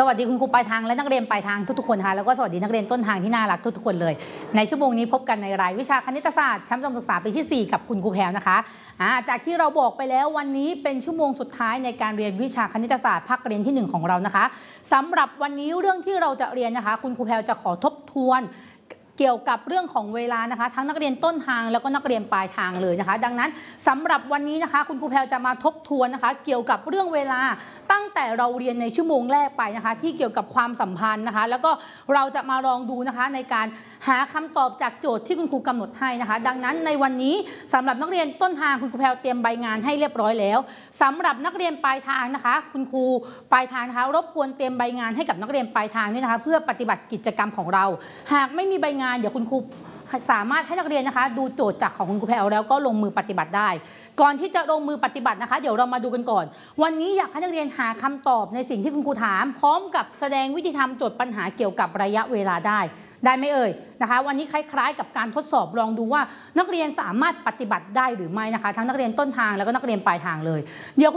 วัสดีคุณครูปลายทางและนักเรียนปลายทางทุกๆคนค่ะแล้วก็สวัสดีนักเรียนต้นทางที่น่ารักทุกๆคนเลยในชั่วโมงนี้พบกันในรายวิชาคณิตศาสตร์ชั้นประถมศึกษาปีที่4กับคุณครูแพรวนะคะจากที่เราบอกไปแล้ววันนี้เป็นชั่วโมงสุดท้ายในการเรียนวิชาคณิตศาสตร์ภาคเรียนที่1ของเรานะคะสำหรับวันนี้เรื่องที่เราจะเรียนนะคะคุณครูแพรวจะขอทบทวนเกี่ยวกับเรื่องของเวลานะคะทั้งนักเรียนต้นทางแล้วก็นักเรียนปลายทางเลยนะคะดังนั้นสำหรับวันนี้นะคะคุณครูแพรวจะมาทบทวนนะคะเกี่ยวกับเรื่องเวลาตั้งแต่เราเรียนในชั่วโมงแรกไปนะคะที่เกี่ยวกับความสัมพันธ์นะคะแล้วก็เราจะมาลองดูนะคะในการหาคำตอบจากโจทย์ที่คุณครูกำหนดให้นะคะดังนั้นในวันนี้สำหรับนักเรียนต้นทางคุณครูแพรวเตรียมใบงานให้เรียบร้อยแล้วสำหรับนักเรียนปลายทางนะคะคุณครูปลายทางนะคะรบกวนเตรียมใบงานให้กับนักเรียนปลายทางด้วยนะคะเพื่อปฏิบัติกิจกรรมของเราหากไม่มีใบงานเดี๋ยวคุณครูสามารถให้นักเรียนนะคะดูโจทย์จากของคุณครูแพรวแล้วก็ลงมือปฏิบัติได้ก่อนที่จะลงมือปฏิบัตินะคะเดี๋ยวเรามาดูกันก่อนวันนี้อยากให้นักเรียนหาคำตอบในสิ่งที่คุณครูถามพร้อมกับแสดงวิธีทำโจทย์ปัญหาเกี่ยวกับระยะเวลาได้ไหมเอ่ยนะคะวันนี้คล้ายๆกับการทดสอบลองดูว่านักเรียนสามารถปฏิบัติได้หรือไม่นะคะทั้งนักเรียนต้นทางแล้วก็นักเรียนปลายทางเลยเดี๋ยว